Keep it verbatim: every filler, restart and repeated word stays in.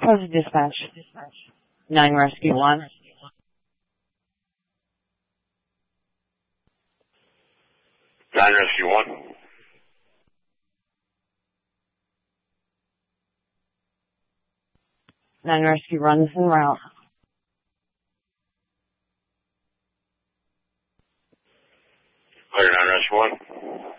Post dispatch. Nine Rescue One. Nine Rescue One. Nine Rescue One is en route. Clear Nine Rescue One.